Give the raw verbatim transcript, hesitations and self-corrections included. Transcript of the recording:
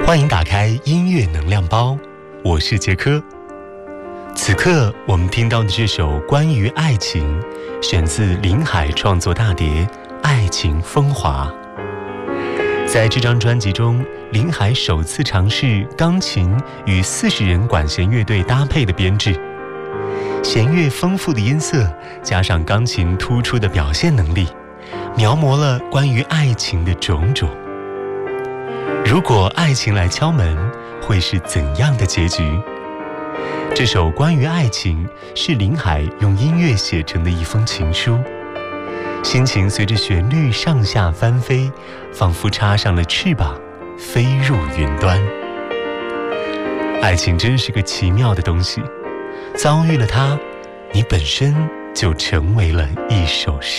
欢迎打开音乐能量包，我是杰科。此刻我们听到的这首关于爱情，选自林海创作大碟《爱情风华》。在这张专辑中，林海首次尝试钢琴与四十人管弦乐队搭配的编制，弦乐丰富的音色加上钢琴突出的表现能力，描摹了关于爱情的种种。如果爱情来敲门，会是怎样的结局？这首关于爱情是林海用音乐写成的一封情书，心情随着旋律上下翻飞，仿佛插上了翅膀，飞入云端。爱情真是个奇妙的东西，遭遇了它，你本身就成为了一首诗。